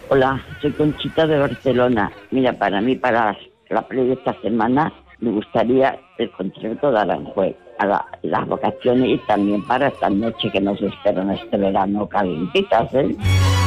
Hola, soy Conchita de Barcelona. Mira, para mí, para la play de esta semana, me gustaría el concierto de Aranjuez, para las vacaciones y también para esta noche que nos esperan este verano calientitas, ¿eh?